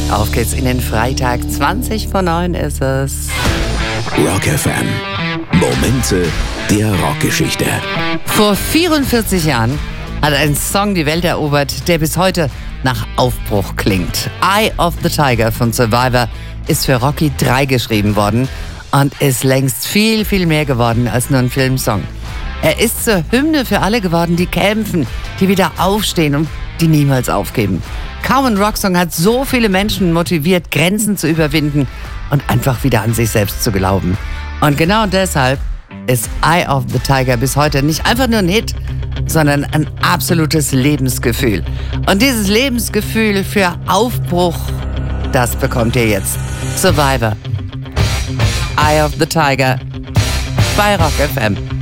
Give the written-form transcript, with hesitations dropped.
Auf geht's in den Freitag, 20:09 ist es. Rock FM. Momente der Rockgeschichte. Vor 44 Jahren hat ein Song die Welt erobert, der bis heute nach Aufbruch klingt. Eye of the Tiger von Survivor ist für Rocky 3 geschrieben worden und ist längst viel, viel mehr geworden als nur ein Filmsong. Er ist zur Hymne für alle geworden, die kämpfen, die wieder aufstehen und die niemals aufgeben. Kaum ein Rocksong hat so viele Menschen motiviert, Grenzen zu überwinden und einfach wieder an sich selbst zu glauben. Und genau deshalb ist Eye of the Tiger bis heute nicht einfach nur ein Hit, sondern ein absolutes Lebensgefühl. Und dieses Lebensgefühl für Aufbruch, das bekommt ihr jetzt. Survivor. Eye of the Tiger bei Rock FM.